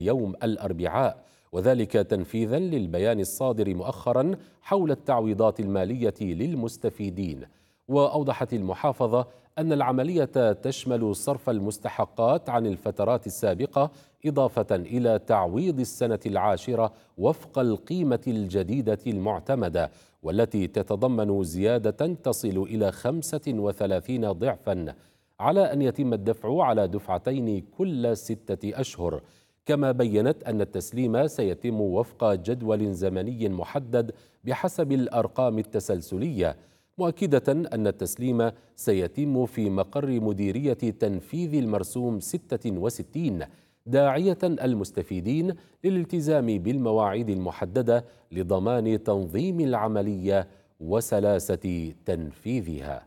يوم الأربعاء، وذلك تنفيذا للبيان الصادر مؤخرا حول التعويضات المالية للمستفيدين. وأوضحت المحافظة أن العملية تشمل صرف المستحقات عن الفترات السابقة إضافة إلى تعويض السنة العاشرة وفق القيمة الجديدة المعتمدة، والتي تتضمن زيادة تصل إلى 35 ضعفا، على أن يتم الدفع على دفعتين كل 6 أشهر. كما بيّنت أن التسليم سيتم وفق جدول زمني محدد بحسب الأرقام التسلسلية، مؤكدة أن التسليم سيتم في مقر مديرية تنفيذ المرسوم 66، داعية المستفيدين للالتزام بالمواعيد المحددة لضمان تنظيم العملية وسلاسة تنفيذها.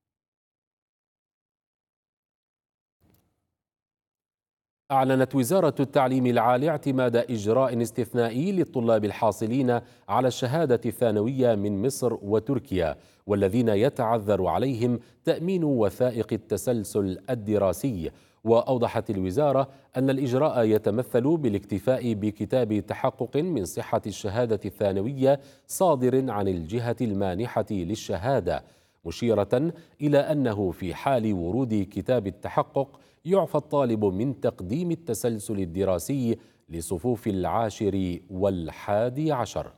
أعلنت وزارة التعليم العالي اعتماد إجراء استثنائي للطلاب الحاصلين على الشهادة الثانوية من مصر وتركيا، والذين يتعذر عليهم تأمين وثائق التسلسل الدراسي. وأوضحت الوزارة أن الإجراء يتمثل بالاكتفاء بكتاب تحقق من صحة الشهادة الثانوية صادر عن الجهة المانحة للشهادة، مشيرة إلى أنه في حال ورود كتاب التحقق يعفى الطالب من تقديم التسلسل الدراسي لصفوف العاشر والحادي عشر.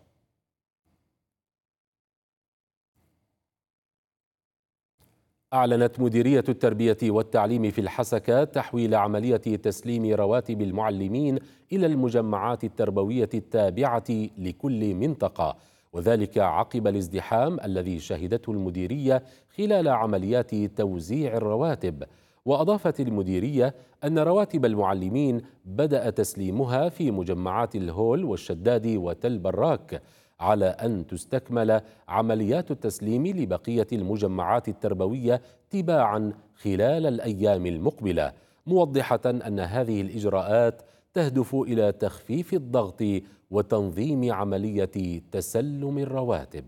أعلنت مديرية التربية والتعليم في الحسكة تحويل عملية تسليم رواتب المعلمين إلى المجمعات التربوية التابعة لكل منطقة، وذلك عقب الازدحام الذي شهدته المديرية خلال عمليات توزيع الرواتب. وأضافت المديرية أن رواتب المعلمين بدأ تسليمها في مجمعات الهول والشداد وتل براك، على أن تستكمل عمليات التسليم لبقية المجمعات التربوية تباعا خلال الأيام المقبلة، موضحة أن هذه الإجراءات تهدف إلى تخفيف الضغط وتنظيم عملية تسلم الرواتب.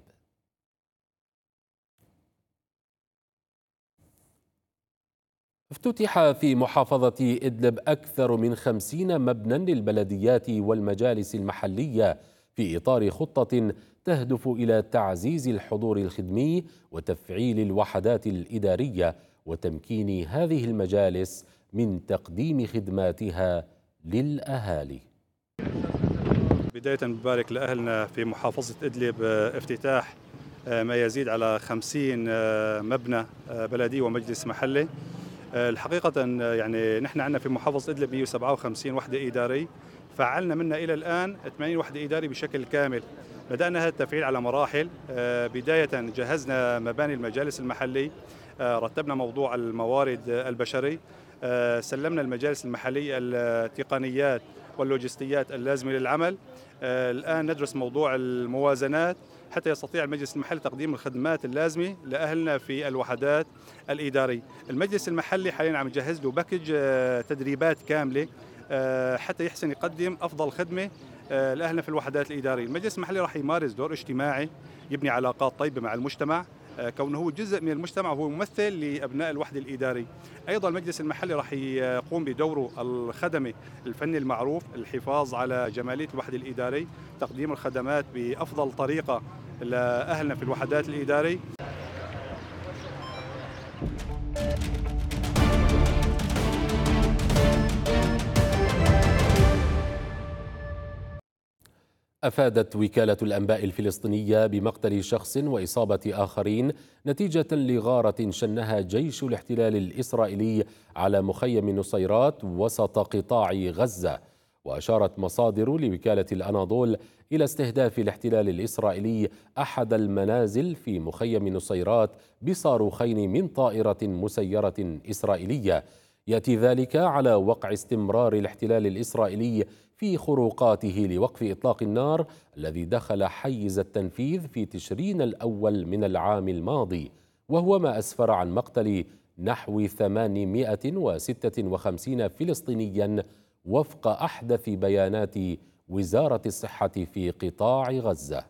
افتتح في محافظة إدلب أكثر من 50 مبنى للبلديات والمجالس المحلية في إطار خطة تهدف إلى تعزيز الحضور الخدمي وتفعيل الوحدات الإدارية وتمكين هذه المجالس من تقديم خدماتها للأهالي. بداية ببارك لأهلنا في محافظة إدلب افتتاح ما يزيد على 50 مبنى بلدي ومجلس محلي. الحقيقة يعني نحن عندنا في محافظة إدلب 157 وحدة إدارية، فعلنا منا إلى الآن 80 وحدة إدارية بشكل كامل. بدأنا هذا التفعيل على مراحل. بداية جهزنا مباني المجالس المحلي، رتبنا موضوع الموارد البشري، سلمنا المجالس المحلية التقنيات واللوجستيات اللازمة للعمل. الآن ندرس موضوع الموازنات حتى يستطيع المجلس المحلي تقديم الخدمات اللازمة لأهلنا في الوحدات الإدارية. المجلس المحلي حاليا عم يجهز له باكج تدريبات كاملة حتى يحسن يقدم أفضل خدمة لأهلنا في الوحدات الإدارية. المجلس المحلي راح يمارس دور اجتماعي، يبني علاقات طيبة مع المجتمع، كونه هو جزء من المجتمع وهو ممثل لأبناء الوحدة الإدارية. أيضا المجلس المحلي راح يقوم بدوره الخدمي الفني المعروف، الحفاظ على جمالية الوحدة الإدارية، تقديم الخدمات بأفضل طريقة لأهلنا في الوحدات الإدارية. أفادت وكالة الأنباء الفلسطينية بمقتل شخص وإصابة آخرين نتيجة لغارة شنها جيش الاحتلال الإسرائيلي على مخيم نصيرات وسط قطاع غزة. وأشارت مصادر لوكالة الأناضول إلى استهداف الاحتلال الإسرائيلي أحد المنازل في مخيم نصيرات بصاروخين من طائرة مسيرة إسرائيلية. يأتي ذلك على وقع استمرار الاحتلال الإسرائيلي في خروقاته لوقف إطلاق النار الذي دخل حيز التنفيذ في تشرين الأول من العام الماضي، وهو ما أسفر عن مقتل نحو 856 فلسطينيا وفق أحدث بيانات وزارة الصحة في قطاع غزة.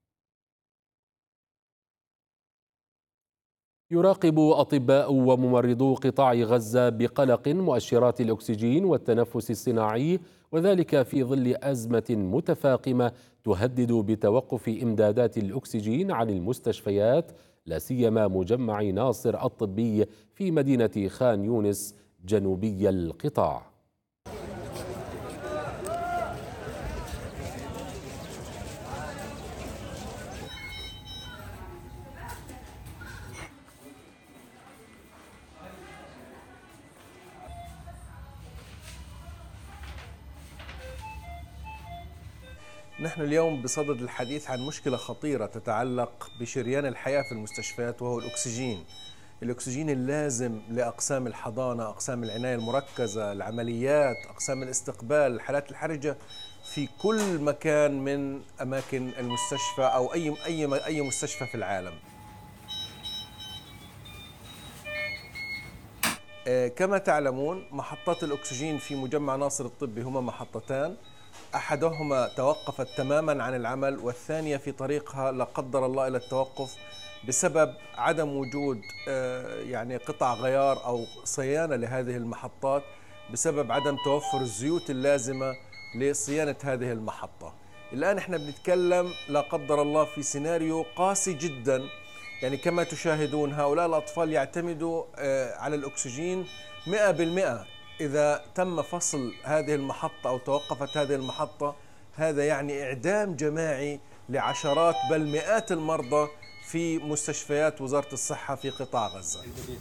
يراقب أطباء وممرضو قطاع غزة بقلق مؤشرات الأكسجين والتنفس الصناعي وذلك في ظل أزمة متفاقمة تهدد بتوقف إمدادات الأكسجين عن المستشفيات، لا سيما مجمع ناصر الطبي في مدينة خان يونس جنوبي القطاع. نحن اليوم بصدد الحديث عن مشكلة خطيرة تتعلق بشريان الحياة في المستشفيات، وهو الأكسجين. الأكسجين اللازم لأقسام الحضانة، أقسام العناية المركزة، العمليات، أقسام الاستقبال، الحالات الحرجة في كل مكان من أماكن المستشفى أو أي مستشفى في العالم. كما تعلمون محطات الأكسجين في مجمع ناصر الطبي هما محطتان، أحدهما توقفت تماما عن العمل، والثانية في طريقها لا قدر الله إلى التوقف بسبب عدم وجود يعني قطع غيار أو صيانة لهذه المحطات، بسبب عدم توفر الزيوت اللازمة لصيانة هذه المحطة. الآن احنا بنتكلم لا قدر الله في سيناريو قاسي جدا، يعني كما تشاهدون هؤلاء الأطفال يعتمدوا على الأكسجين 100%. إذا تم فصل هذه المحطة أو توقفت هذه المحطة، هذا يعني إعدام جماعي لعشرات بل مئات المرضى في مستشفيات وزارة الصحة في قطاع غزة.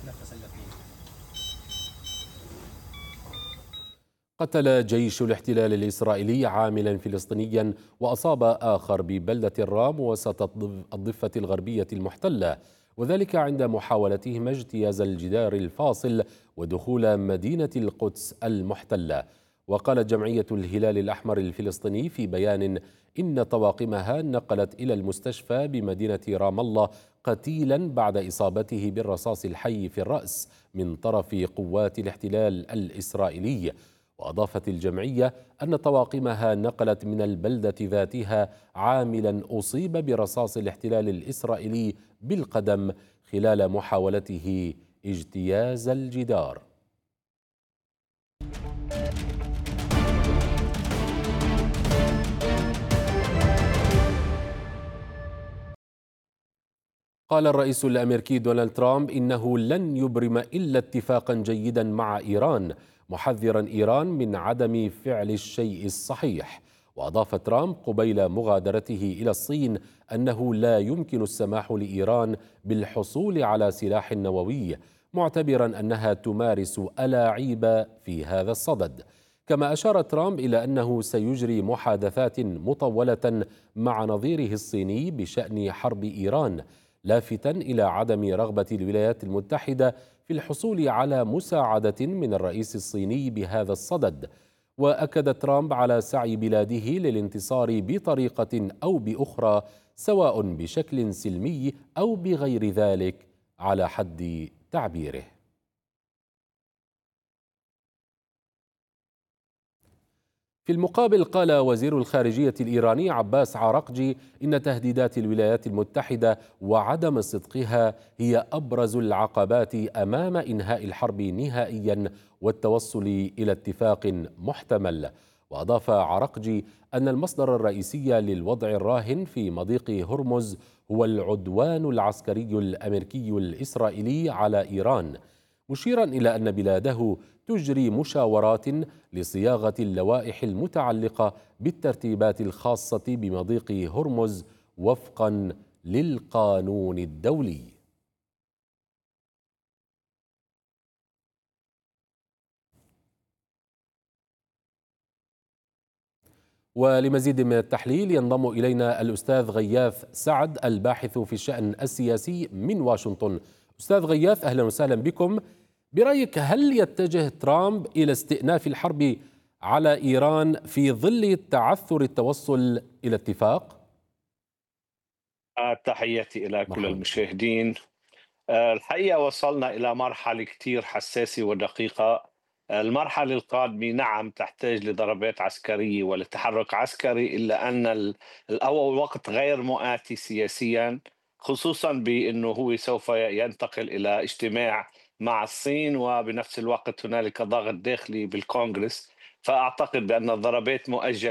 قتل جيش الاحتلال الإسرائيلي عاملا فلسطينيا وأصاب آخر ببلدة الرام وسط الضفة الغربية المحتلة، وذلك عند محاولتهما اجتياز الجدار الفاصل ودخول مدينة القدس المحتلة. وقالت جمعية الهلال الأحمر الفلسطيني في بيان إن طواقمها نقلت إلى المستشفى بمدينة رام الله قتيلا بعد إصابته بالرصاص الحي في الرأس من طرف قوات الاحتلال الإسرائيلي. وأضافت الجمعية أن طواقمها نقلت من البلدة ذاتها عاملا أصيب برصاص الاحتلال الإسرائيلي بالقدم خلال محاولته اجتياز الجدار. قال الرئيس الأمريكي دونالد ترامب إنه لن يبرم إلا اتفاقا جيدا مع إيران، محذرا إيران من عدم فعل الشيء الصحيح. وأضاف ترامب قبيل مغادرته إلى الصين أنه لا يمكن السماح لإيران بالحصول على سلاح نووي، معتبرا أنها تمارس ألاعيب في هذا الصدد. كما أشار ترامب إلى أنه سيجري محادثات مطولة مع نظيره الصيني بشأن حرب إيران، لافتا إلى عدم رغبة الولايات المتحدة في الحصول على مساعدة من الرئيس الصيني بهذا الصدد. وأكد ترامب على سعي بلاده للانتصار بطريقة أو بأخرى، سواء بشكل سلمي أو بغير ذلك على حد تعبيره. في المقابل قال وزير الخارجية الإيراني عباس عراقجي إن تهديدات الولايات المتحدة وعدم صدقها هي أبرز العقبات أمام إنهاء الحرب نهائيا والتوصل إلى اتفاق محتمل. وأضاف عراقجي أن المصدر الرئيسي للوضع الراهن في مضيق هرمز هو العدوان العسكري الأمريكي الإسرائيلي على إيران، مشيرا إلى أن بلاده تجري مشاورات لصياغة اللوائح المتعلقة بالترتيبات الخاصة بمضيق هرمز وفقا للقانون الدولي. ولمزيد من التحليل ينضم إلينا الأستاذ غياث سعد الباحث في الشأن السياسي من واشنطن. أستاذ غياث، أهلا وسهلا بكم. برأيك هل يتجه ترامب إلى استئناف الحرب على إيران في ظل تعثر التوصل إلى اتفاق؟ تحياتي إلى كل مرحبا. المشاهدين. الحقيقة وصلنا إلى مرحلة كتير حساسة ودقيقة. المرحلة القادمة نعم تحتاج لضربات عسكرية ولتحرك عسكري، إلا أن الأول وقت غير مؤاتي سياسيا، خصوصا بأنه هو سوف ينتقل إلى اجتماع مع الصين، وبنفس الوقت هنالك ضغط داخلي بالكونغرس. فأعتقد بأن الضربات مؤجلة